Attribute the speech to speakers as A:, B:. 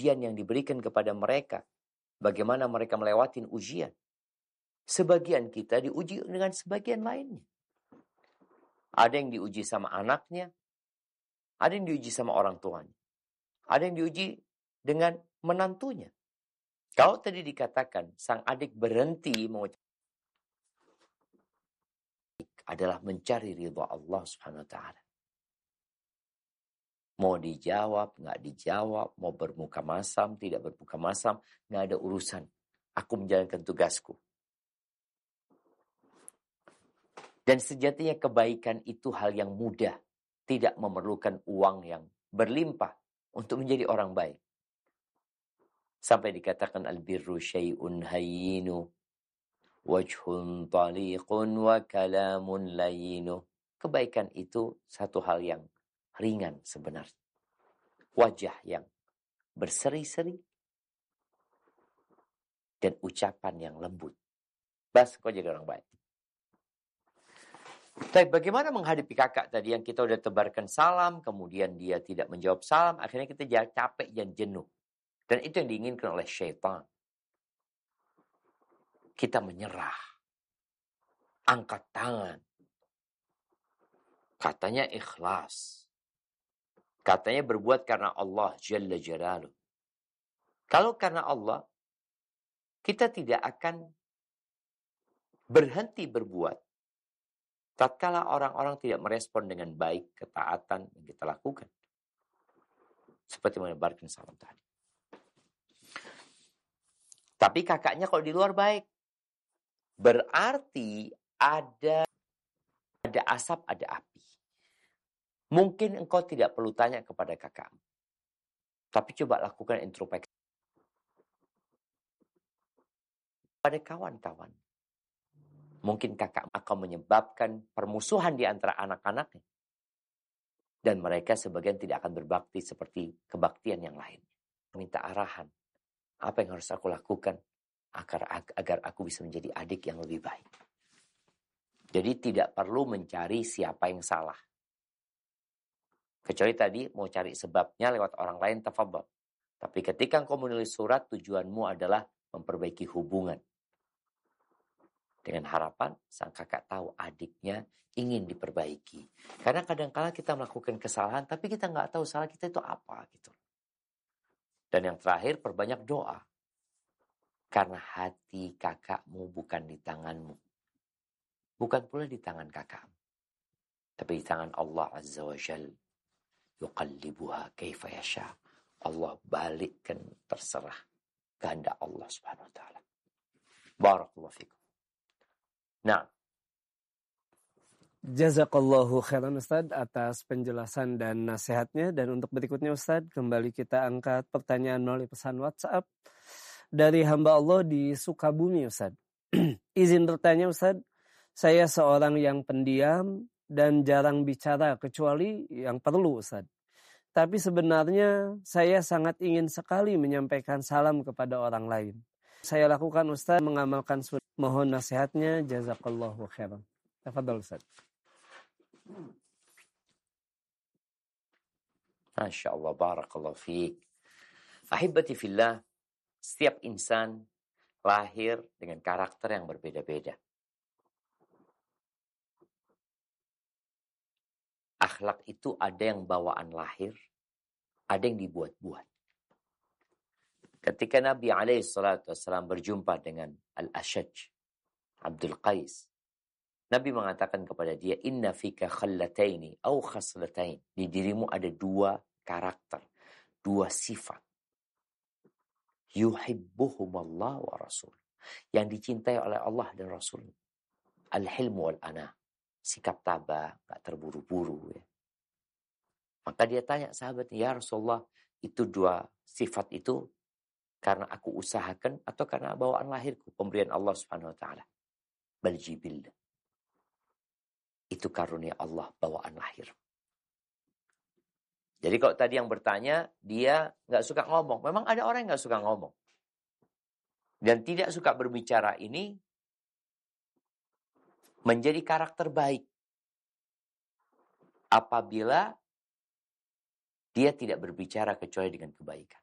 A: ujian yang diberikan kepada mereka. Bagaimana mereka melewatin ujian. Sebagian kita diuji dengan sebagian lainnya. Ada yang diuji sama anaknya. Ada yang diuji sama orang tuanya. Ada yang diuji dengan menantunya. Kalau tadi dikatakan sang adik berhenti adalah mencari ridha Allah Subhanahu wa taala. Mau dijawab, nggak dijawab, mau bermuka masam, tidak bermuka masam, nggak ada urusan. Aku menjalankan tugasku. Dan sejatinya kebaikan itu hal yang mudah. Tidak memerlukan uang yang berlimpah untuk menjadi orang baik. Sampai dikatakan albirru syai'un hayyinu, wajhun taliqun wa kalamun layinu. Kebaikan itu satu hal yang ringan sebenarnya. Wajah yang berseri-seri dan ucapan yang lembut. Bas, kau jadi orang baik. Tapi bagaimana menghadapi kakak tadi yang kita udah tebarkan salam, kemudian dia tidak menjawab salam, akhirnya kita capek dan jenuh. Dan itu yang diinginkan oleh syaitan. Kita menyerah. Angkat tangan. Katanya ikhlas. Katanya berbuat karena Allah Jalla Jalaluh. Kalau karena Allah, kita tidak akan berhenti berbuat tatkala orang-orang tidak merespon dengan baik ketaatan yang kita lakukan. Seperti menebarkan salam tadi. Tapi kakaknya kalau di luar baik, berarti ada asap, ada api. Mungkin engkau tidak perlu tanya kepada kakakmu. Tapi coba lakukan introspeksi pada kawan-kawan. Mungkin kakak akan menyebabkan permusuhan di antara anak-anaknya. Dan mereka sebagian tidak akan berbakti seperti kebaktian yang lainnya. Minta arahan. Apa yang harus aku lakukan agar aku bisa menjadi adik yang lebih baik. Jadi tidak perlu mencari siapa yang salah. Kecuali tadi mau cari sebabnya lewat orang lain, tafadhol. Tapi ketika engkau menulis surat, tujuanmu adalah memperbaiki hubungan. Dengan harapan sang kakak tahu adiknya ingin diperbaiki. Karena kadang-kala kita melakukan kesalahan, tapi kita nggak tahu salah kita itu apa gitu. Dan yang terakhir, perbanyak doa. Karena hati kakakmu bukan di tanganmu. Bukan pula di tangan kakakmu. Tapi di tangan Allah Azza wa Jal. Yuqallibuha kaifa yasha. Allah balikkan terserah kehendak Allah Subhanahu wa taala. Barakallahu fikum. Nah.
B: Jazakallahu khairan Ustaz atas penjelasan dan nasihatnya. Dan untuk berikutnya Ustaz, kembali kita angkat pertanyaan melalui pesan WhatsApp dari hamba Allah di Sukabumi Ustaz. Izin bertanya Ustaz, saya seorang yang pendiam dan jarang bicara kecuali yang perlu Ustaz. Tapi sebenarnya saya sangat ingin sekali menyampaikan salam kepada orang lain. Saya lakukan Ustaz mengamalkan sunnah. Mohon nasihatnya, jazakallahu khairan. Tafadhol Ustaz.
A: Masya Allah, barakallahu fiik. Ahibati fillah, setiap insan lahir dengan karakter yang berbeda-beda. Akhlak itu ada yang bawaan lahir, ada yang dibuat-buat. Ketika Nabi SAW berjumpa dengan Al-Ashaj, Abdul Qais, Nabi mengatakan kepada dia, Inna fika khallataini au khaslatain. Di dirimu ada dua karakter, dua sifat. Yuhibbuhumallah wa rasul. Yang dicintai oleh Allah dan Rasul. Al-hilmu wal-ana. Sikap tabah, gak terburu-buru. Ya. Maka dia tanya sahabatnya, ya Rasulullah, itu dua sifat itu karena aku usahakan atau karena bawaan lahirku, pemberian Allah Subhanahu wa taala. Bal jibillah. Itu karunia Allah, bawaan lahir. Jadi kalau tadi yang bertanya, dia nggak suka ngomong. Memang ada orang yang nggak suka ngomong. Dan tidak suka berbicara ini menjadi karakter baik. Apabila dia tidak berbicara kecuali dengan kebaikan.